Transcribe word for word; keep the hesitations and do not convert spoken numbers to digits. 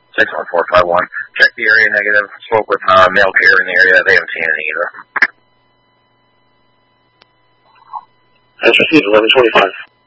six one four five one. Check the area negative. Spoke with uh, mail carrier in the area. They haven't seen anything either. That's received eleven twenty-five.